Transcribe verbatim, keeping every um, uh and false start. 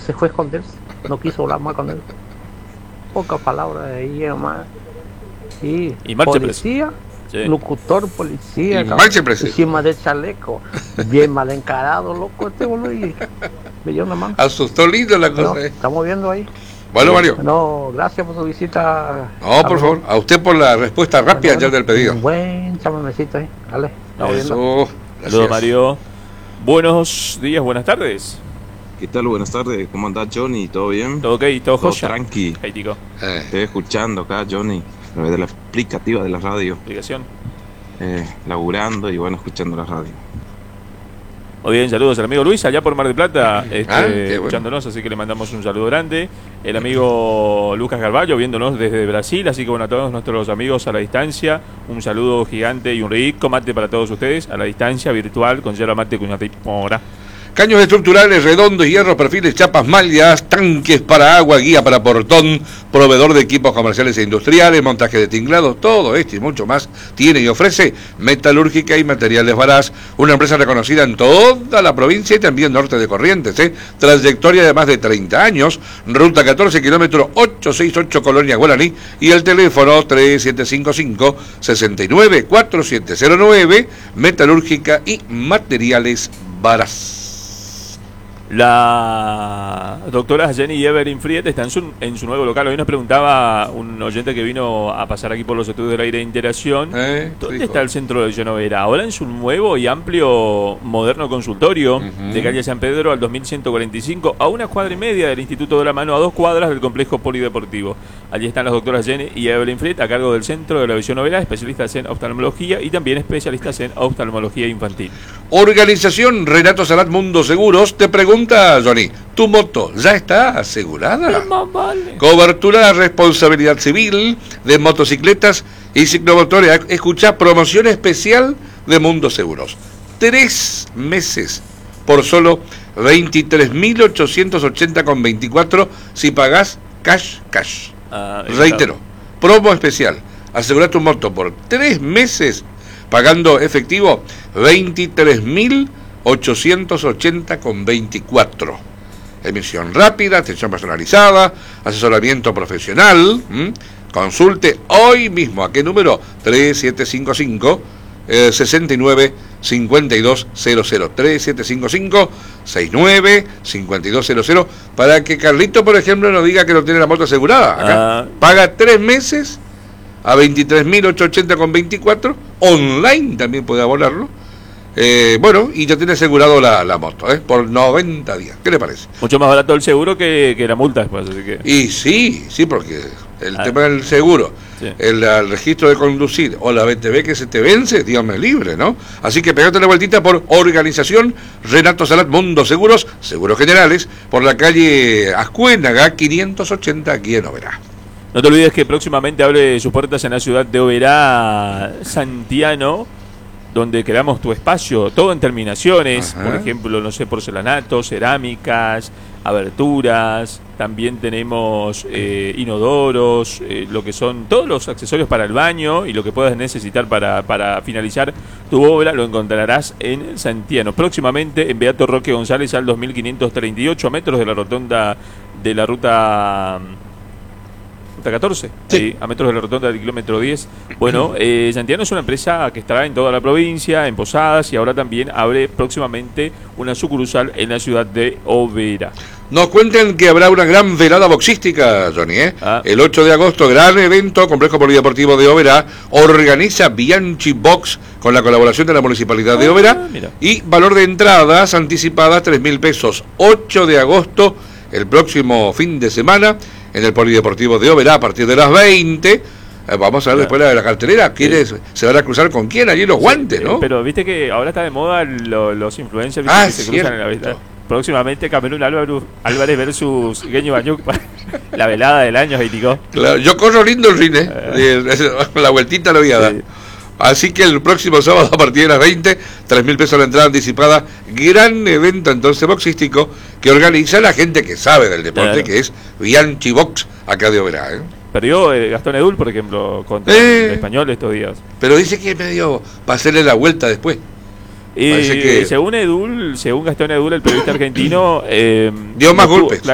se fue a esconderse, no quiso hablar más con él. Pocas palabras de ahí nomás. Sí, y marcha policía, sí. locutor, policía, y marcha preso. encima del chaleco, bien mal encarado, loco, este boludo, y me dio una mano. Asustó lindo la cosa, No, eh. estamos viendo ahí. Bueno, Mario. No, gracias por su visita. No, por favor, a usted por la respuesta rápida bueno, ya del pedido. Un buen chamamecito ahí, dale. Eso. Saludos, Mario. Buenos días, buenas tardes. ¿Qué tal? Buenas tardes. ¿Cómo andás, Johnny? ¿Todo bien? Todo ok, todo joya. Tranqui. Hey, tico. Eh. Estoy escuchando acá, Johnny, a través de la explicativa de la radio. Explicación. Eh, laburando y bueno, escuchando la radio. Muy bien, saludos al amigo Luis, allá por Mar del Plata, este, ah, bueno. escuchándonos, así que le mandamos un saludo grande. El amigo Lucas Carballo, viéndonos desde Brasil, así que bueno, a todos nuestros amigos a la distancia, un saludo gigante y un rico mate para todos ustedes, a la distancia, virtual, con yerba mate cuñatipora. Caños estructurales, redondos, hierros, perfiles, chapas, mallas, tanques para agua, guía para portón, proveedor de equipos comerciales e industriales, montaje de tinglado, todo esto y mucho más tiene y ofrece Metalúrgica y Materiales Varaz, una empresa reconocida en toda la provincia y también norte de Corrientes, ¿eh? Trayectoria de más de treinta años, ruta catorce, kilómetro ochocientos sesenta y ocho, Colonia Guaraní, y el teléfono tres siete cinco cinco, seis nueve cuatro siete cero nueve, Metalúrgica y Materiales Varaz. La doctora Jenny Evelyn Friet está en su, en su nuevo local. Hoy nos preguntaba un oyente que vino a pasar aquí por los estudios del aire de Interacción, eh, ¿dónde dijo? está el centro de Genovera? Ahora en su nuevo y amplio moderno consultorio uh-huh. de calle San Pedro al dos mil ciento cuarenta y cinco, a una cuadra y media del Instituto de la Mano, a dos cuadras del complejo polideportivo. Allí están las doctoras Jenny y Evelyn Friet a cargo del centro de la visión Genovera, especialistas en oftalmología y también especialistas en oftalmología infantil. Organización Renato Salat Mundo Seguros te pregunta, Johnny, ¿tu moto ya está asegurada? Vale. Cobertura de responsabilidad civil de motocicletas y ciclomotores. Escucha, promoción especial de Mundo Seguros. Tres meses por solo veintitrés mil ochocientos ochenta con veinticuatro si pagás cash, cash. Ah, Reitero, promo especial. Asegura tu moto por tres meses pagando efectivo veintitrés mil ochocientos ochenta con veinticuatro. Emisión rápida, atención personalizada, asesoramiento profesional. ¿Mm? Consulte hoy mismo. ¿A qué número? tres siete cinco cinco, seis nueve cinco dos cero cero. tres siete cinco cinco, seis nueve cinco dos cero cero. Para que Carlito, por ejemplo, no diga que no tiene la moto asegurada. Acá ah. paga tres meses a veintitrés mil ochocientos ochenta con veinticuatro. Online también puede abolarlo. Eh, bueno, y ya tiene asegurado la, la moto, ¿eh? Por noventa días. ¿Qué le parece? Mucho más barato el seguro que, que la multa después, así que... Y sí, sí, porque el ah, tema del seguro, sí. el, el registro de conducir o la B T V que se te vence, Dios me libre, ¿no? Así que pegate la vueltita por Organización Renato Salat Mundo Seguros, Seguros Generales, por la calle Ascuénaga quinientos ochenta, aquí en Oberá. No te olvides que próximamente abre sus puertas en la ciudad de Oberá, Santiano, donde creamos tu espacio, todo en terminaciones, Ajá. por ejemplo, no sé, porcelanatos, cerámicas, aberturas, también tenemos eh, inodoros, eh, lo que son todos los accesorios para el baño y lo que puedas necesitar para, para finalizar tu obra, lo encontrarás en Santiano. Próximamente en Beato Roque González al dos mil quinientos treinta y ocho, metros de la rotonda de la ruta... catorce, sí. Ahí, a metros de la rotonda del kilómetro diez. Bueno, eh, Santiano es una empresa que estará en toda la provincia, en Posadas, y ahora también abre próximamente una sucursal en la ciudad de Oberá. Nos cuentan que habrá una gran velada boxística, Johnny, ¿eh? Ah. El ocho de agosto, gran evento, Complejo Polideportivo de Oberá, organiza Bianchi Box con la colaboración de la Municipalidad de Oberá, ah, y valor de entradas anticipadas tres mil pesos. ocho de agosto, el próximo fin de semana, en el Polideportivo de Oberá, a partir de las veinte. Eh, vamos a ver después la de la cartelera. ¿Quiénes sí. se van a cruzar con quién? Allí los sí, guantes, ¿no? Pero viste que ahora está de moda lo, los influencers ah, que se cierto. cruzan en la vista. Próximamente Camerún Álvarez versus Gueño Bañuc, la velada del año, Haitico. Claro, yo corro lindo el ring, ¿eh? La vueltita lo voy a dar. Sí. Así que el próximo sábado a partir de las veinte, tres mil pesos la entrada anticipada. Gran evento entonces boxístico que organiza la gente que sabe del deporte, claro. que es Bianchi Box, acá de Oberá, ¿eh? Perdió eh, Gastón Edul, por ejemplo, contra eh, el Español estos días. Pero dice que es medio para hacerle la vuelta después. Y que... según Edul, según Gastón Edul, el periodista argentino, eh, dio más golpes.